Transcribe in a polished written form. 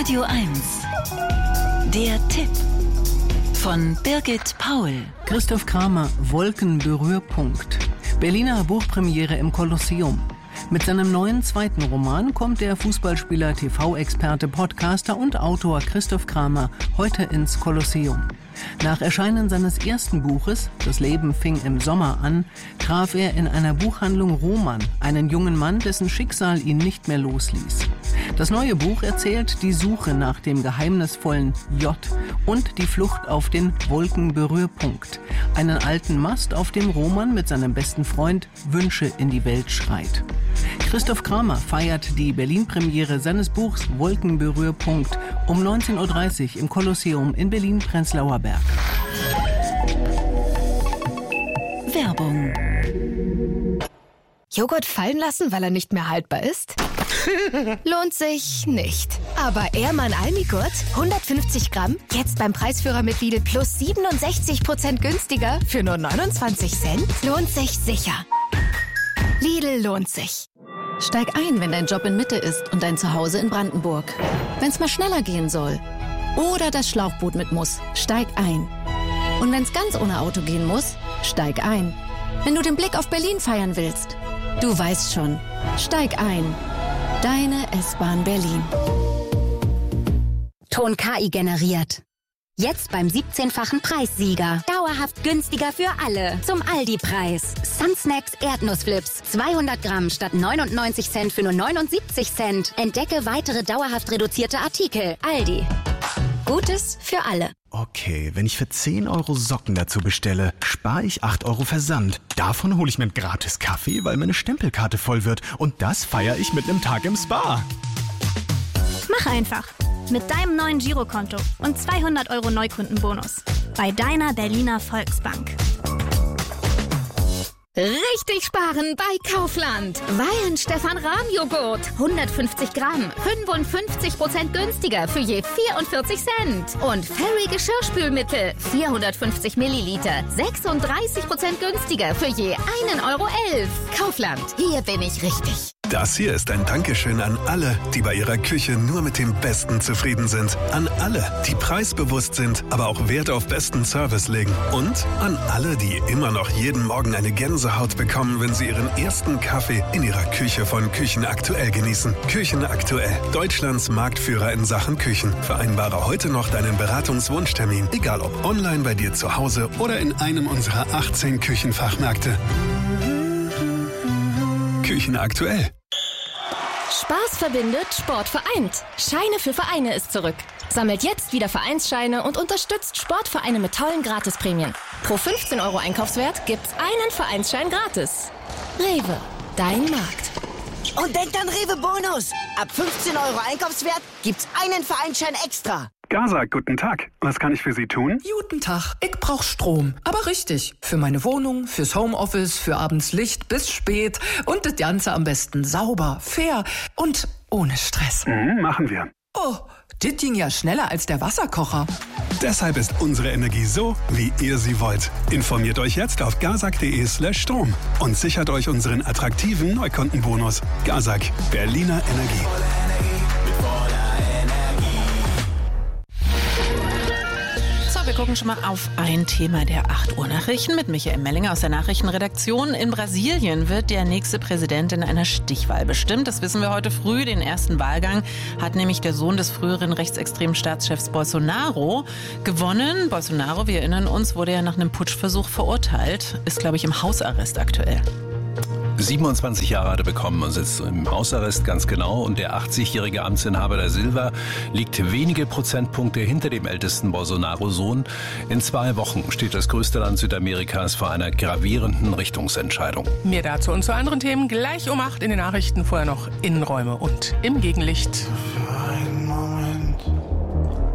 Radio 1. Der Tipp von Birgit Paul. Christoph Kramer, Wolkenberührpunkt. Berliner Buchpremiere im Kolosseum. Mit seinem neuen zweiten Roman kommt der Fußballspieler, TV-Experte, Podcaster und Autor Christoph Kramer heute ins Kolosseum. Nach Erscheinen seines ersten Buches, Das Leben fing im Sommer an, traf er in einer Buchhandlung Roman einen jungen Mann, dessen Schicksal ihn nicht mehr losließ. Das neue Buch erzählt die Suche nach dem geheimnisvollen J und die Flucht auf den Wolkenberührpunkt, einen alten Mast, auf dem Roman mit seinem besten Freund Wünsche in die Welt schreit. Christoph Kramer feiert die Berlin-Premiere seines Buchs Wolkenberührpunkt um 19.30 Uhr im Kolosseum in Berlin-Prenzlauer Berg. Werbung. Joghurt fallen lassen, weil er nicht mehr haltbar ist? Lohnt sich nicht. Aber Ehrmann Almigurt, 150 Gramm, jetzt beim Preisführer mit Lidl plus 67% günstiger für nur 29 Cent? Lohnt sich sicher. Lidl lohnt sich. Steig ein, wenn dein Job in Mitte ist und dein Zuhause in Brandenburg. Wenn's mal schneller gehen soll. Oder das Schlauchboot mit muss. Steig ein. Und wenn's ganz ohne Auto gehen muss, steig ein. Wenn du den Blick auf Berlin feiern willst, du weißt schon. Steig ein. Deine S-Bahn Berlin. Ton KI generiert. Jetzt beim 17-fachen Preissieger. Dauerhaft günstiger für alle. Zum Aldi-Preis. Sunsnacks Erdnussflips. 200 Gramm statt 99 Cent für nur 79 Cent. Entdecke weitere dauerhaft reduzierte Artikel. Aldi. Gutes für alle. Okay, wenn ich für 10 Euro Socken dazu bestelle, spare ich 8 Euro Versand. Davon hole ich mir einen gratis Kaffee, weil meine Stempelkarte voll wird. Und das feiere ich mit einem Tag im Spa. Mach einfach. Mit deinem neuen Girokonto und 200 Euro Neukundenbonus. Bei deiner Berliner Volksbank. Richtig sparen bei Kaufland. Wein Stefan Rahm Joghurt. 150 Gramm. 55% günstiger für je 44 Cent. Und Fairy Geschirrspülmittel. 450 Milliliter. 36% günstiger für je 1,11 Euro. Kaufland. Hier bin ich richtig. Das hier ist ein Dankeschön an alle, die bei ihrer Küche nur mit dem Besten zufrieden sind. An alle, die preisbewusst sind, aber auch Wert auf besten Service legen. Und an alle, die immer noch jeden Morgen eine Gänsehaut bekommen, wenn sie ihren ersten Kaffee in ihrer Küche von Küchen Aktuell genießen. Küchen Aktuell, Deutschlands Marktführer in Sachen Küchen. Vereinbare heute noch deinen Beratungswunschtermin, egal ob online bei dir zu Hause oder in einem unserer 18 Küchenfachmärkte. Küchen Aktuell. Spaß verbindet, Sport vereint. Scheine für Vereine ist zurück. Sammelt jetzt wieder Vereinsscheine und unterstützt Sportvereine mit tollen Gratisprämien. Pro 15 Euro Einkaufswert gibt's einen Vereinsschein gratis. Rewe, dein Markt. Und denkt an Rewe Bonus. Ab 15 Euro Einkaufswert gibt's einen Vereinsschein extra. Gazak, guten Tag. Was kann ich für Sie tun? Guten Tag. Ich brauch Strom. Aber richtig. Für meine Wohnung, fürs Homeoffice, für abends Licht bis spät. Und das Ganze am besten sauber, fair und ohne Stress. Machen wir. Oh, das ging ja schneller als der Wasserkocher. Deshalb ist unsere Energie so, wie ihr sie wollt. Informiert euch jetzt auf gazak.de/Strom und sichert euch unseren attraktiven Neukundenbonus. Gazak, Berliner Energie. Wir gucken schon mal auf ein Thema der 8 Uhr Nachrichten mit Michael Mellinger aus der Nachrichtenredaktion. In Brasilien wird der nächste Präsident in einer Stichwahl bestimmt. Das wissen wir heute früh. Den ersten Wahlgang hat nämlich der Sohn des früheren rechtsextremen Staatschefs Bolsonaro gewonnen. Bolsonaro, wir erinnern uns, wurde ja nach einem Putschversuch verurteilt. Ist, glaube ich, im Hausarrest aktuell. 27 Jahre hat er bekommen und sitzt im Hausarrest, ganz genau. Und der 80-jährige Amtsinhaber da Silva liegt wenige Prozentpunkte hinter dem ältesten Bolsonaro-Sohn. In 2 Wochen steht das größte Land Südamerikas vor einer gravierenden Richtungsentscheidung. Mehr dazu und zu anderen Themen gleich um 8 in den Nachrichten. Vorher noch Innenräume und im Gegenlicht.